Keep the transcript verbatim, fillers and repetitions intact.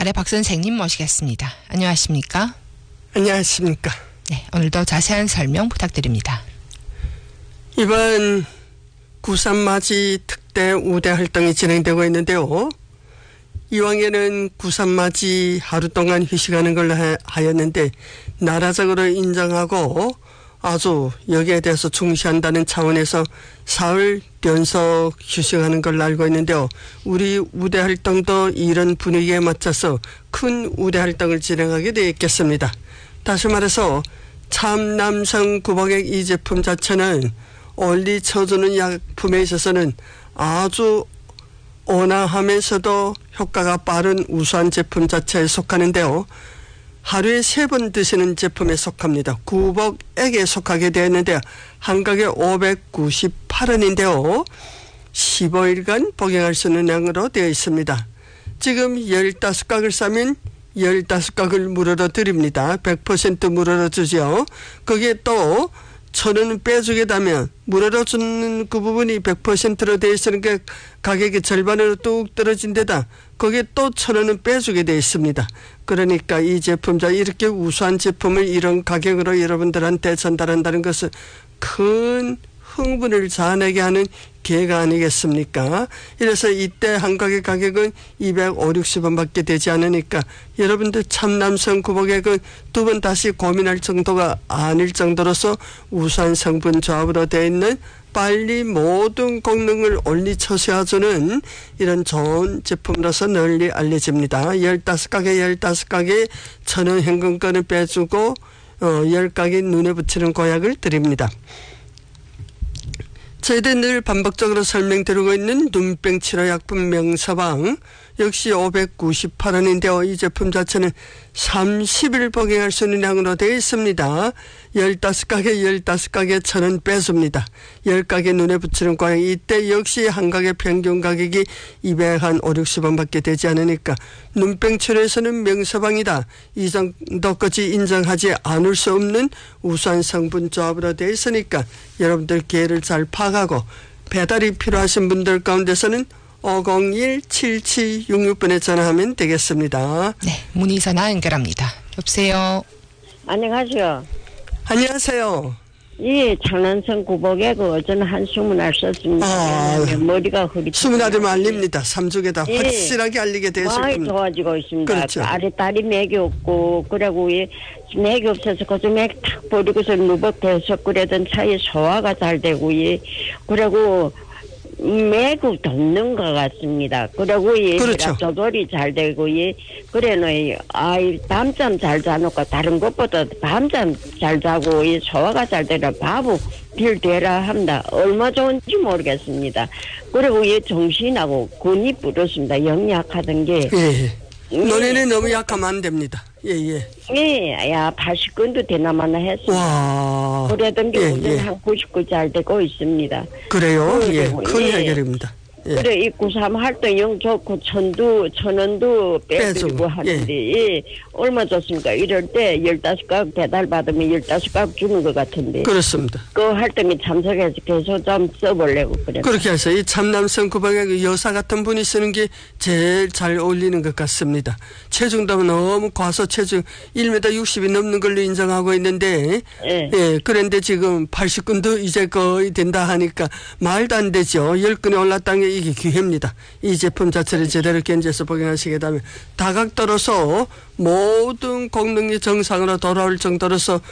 아래 박 선생님 모시겠습니다. 안녕하십니까? 안녕하십니까? 네, 오늘도 자세한 설명 부탁드립니다. 이번 구삼맞이 특대 우대 활동이 진행되고 있는데요. 이왕에는 구삼맞이 하루 동안 휴식하는 걸로 하였는데 나라적으로 인정하고 아주 여기에 대해서 중시한다는 차원에서 사흘 연속 휴식하는 걸로 알고 있는데요. 우리 우대 활동도 이런 분위기에 맞춰서 큰 우대 활동을 진행하게 되어 있겠습니다. 다시 말해서 참남성 구복액 이 제품 자체는 올리 쳐주는 약품에 있어서는 아주 온화하면서도 효과가 빠른 우수한 제품 자체에 속하는데요. 하루에 세 번 드시는 제품에 속합니다. 구복액에 속하게 되었는데요. 한 가게 오백구십팔 원인데요. 십오 일간 복용할 수 있는 양으로 되어 있습니다. 지금 십오 각을 싸면 십오 각을 무료로 드립니다. 백 퍼센트 무료로 주죠. 거기에 또 천 원 빼주게 되면 무료로 주는 그 부분이 백 퍼센트로 되어 있으니까 가격이 절반으로 뚝 떨어진 데다 거기에 또 천 원은 빼주게 되어 있습니다. 그러니까 이 제품, 자 이렇게 우수한 제품을 이런 가격으로 여러분들한테 전달한다는 것은 큰 흥분을 자아내게 하는 기회가 아니겠습니까? 이래서 이때 한 가게 가격은 이백오십 원밖에 되지 않으니까 여러분들 참남성 구복액은 두 번 다시 고민할 정도가 아닐 정도로서 우수한 성분 조합으로 되어 있는 빨리 모든功能을 올리 처시해주는 이런 좋은 제품으로서 널리 알려집니다. 십오 가게 십오 가게 천 원 현금권을 빼주고 어, 십 가게 눈에 붙이는 고약을 드립니다. 저희들 늘 반복적으로 설명드리고 있는 눈병 치료 약품 명서방 역시 오백구십팔 원인데요. 이 제품 자체는 삼십 일 복용할 수 있는 양으로 되어 있습니다. 십오 가게 십오 가게 천 원 빼줍니다. 십 가게 눈에 붙이는 고약 이때 역시 한 가게 평균 가격이 이백오십 원밖에 되지 않으니까 눈병 치료에서는 명서방이다. 이 정도까지 인정하지 않을 수 없는 우수한 성분 조합으로 되어 있으니까 여러분들 기회를 잘 파악하고 배달이 필요하신 분들 가운데서는 오공일 칠칠육육 번에 전화하면 되겠습니다. 네, 문의 전화 연결합니다. 여보세요. 안녕하세요. 안녕하세요. 예, 장난성 구복액 어제는 한 스무 날 썼습니다. 아, 머리가 흐릿. 스무 날이면 알립니다. 삼족에다 예, 확실하게 알리게 되실 많이 겁니다. 좋아지고 있습니다. 그렇죠. 그 아래 딸이 맥이 없고 그리고 예, 맥이 없어서 그저 맥 탁 버리고서 누벅대서 그러던 사이에 소화가 잘 되고 예, 그리고 매구 돋는 것 같습니다. 그리고 예, 그렇죠. 조절이 잘 되고 예, 그래는 아이 밤잠 잘 자놓고 다른 것보다 밤잠 잘 자고 예, 소화가 잘 되라 바보 빌 되라 합니다. 얼마 좋은지 모르겠습니다. 그리고 예, 정신하고 근이 부럽습니다. 영 약하던 게. 예, 예. 논에는 예. 너무 약하면 안 됩니다. 예, 예. 예, 야, 팔십 건도 되나마나 했습니다. 와. 그러던 게 예, 오늘 예. 한 구십 건 잘 되고 있습니다. 그래요? 예. 그리고, 큰 예. 해결입니다. 예. 그래, 이 구삼 활동 영 좋고, 천도, 천원도 빼드리고 빼주고, 하는데, 예. 얼마 좋습니까? 이럴 때, 열다섯 각 배달 받으면 열다섯 각 주는 것 같은데. 그렇습니다. 그 활동에 참석해서 계속 좀 써보려고 그래. 그렇게 해서 이 참남성 구복액 여사 같은 분이 쓰는 게 제일 잘 어울리는 것 같습니다. 체중도 너무 과소 체중 일 미터 육십이 넘는 걸로 인정하고 있는데, 예. 예, 그런데 지금 팔십 근도 이제 거의 된다 하니까 말도 안 되죠. 십 근이 올랐다는 게 이게 기회입니다. 이 제품 자체를 제대로 견제해서 복용하시게 되면 다각도로서 모든功能이 정상으로 돌아올 정도로서